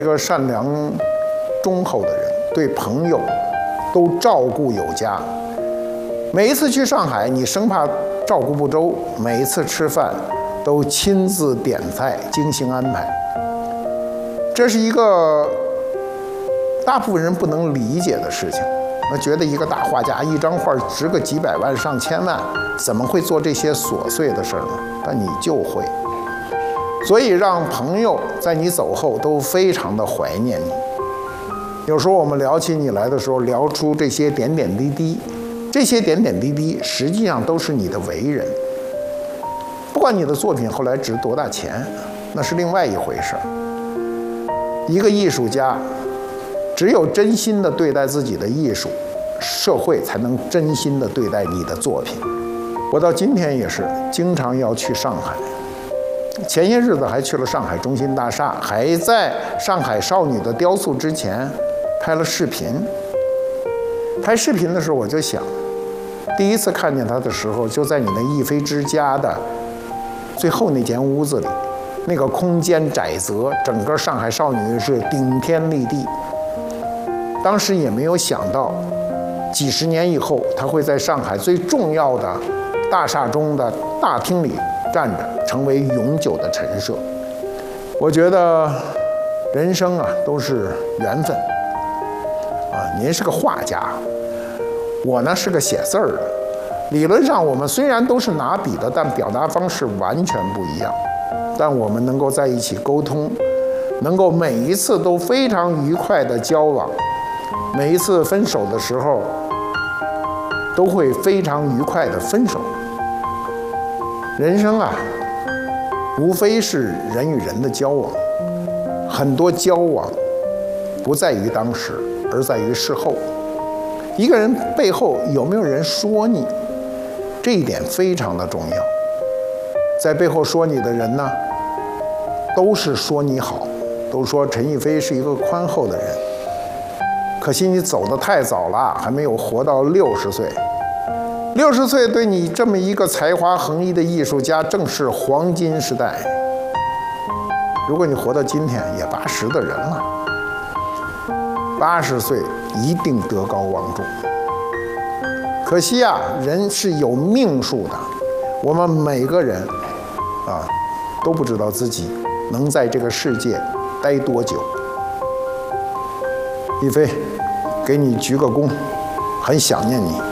一个善良、忠厚的人，对朋友都照顾有加。每一次去上海，你生怕照顾不周；每一次吃饭，都亲自点菜，精心安排。这是一个大部分人不能理解的事情。那觉得一个大画家一张画值个几百万、上千万，怎么会做这些琐碎的事儿呢？但你就会。所以让朋友在你走后都非常的怀念你。有时候我们聊起你来的时候，聊出这些点点滴滴，这些点点滴滴实际上都是你的为人。不管你的作品后来值多大钱，那是另外一回事。一个艺术家只有真心的对待自己的艺术，社会才能真心的对待你的作品。我到今天也是经常要去上海。前些日子还去了上海中心大厦，还在上海少女的雕塑之前拍了视频。拍视频的时候我就想，第一次看见她的时候，就在你那逸飞之家的最后那间屋子里，那个空间窄泽，整个上海少女是顶天立地。当时也没有想到，几十年以后，她会在上海最重要的大厦中的大厅里站着，成为永久的陈设。我觉得人生啊都是缘分啊。您是个画家，我呢是个写字儿的。理论上我们虽然都是拿笔的，但表达方式完全不一样。但我们能够在一起沟通，能够每一次都非常愉快的交往，每一次分手的时候都会非常愉快的分手。人生啊，无非是人与人的交往，很多交往不在于当时，而在于事后。一个人背后有没有人说你，这一点非常的重要。在背后说你的人呢，都是说你好，都说陈逸飞是一个宽厚的人。可惜你走得太早了，还没有活到60岁。60岁对你这么一个才华横溢的艺术家，正是黄金时代。如果你活到今天，也80的人了，80岁一定德高望重。可惜啊，人是有命数的，我们每个人啊都不知道自己能在这个世界待多久。逸飞，给你鞠个躬，很想念你。